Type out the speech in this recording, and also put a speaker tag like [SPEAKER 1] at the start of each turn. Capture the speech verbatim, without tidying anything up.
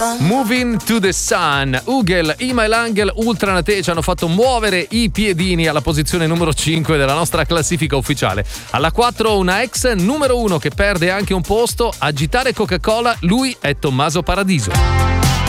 [SPEAKER 1] Moving to the Sun. Ugel, Ima e l'Angel Ultranate ci hanno fatto muovere i piedini alla posizione numero cinque della nostra classifica ufficiale. Alla quattro una ex numero uno che perde anche un posto. Agitare Coca-Cola, lui è Tommaso Paradiso.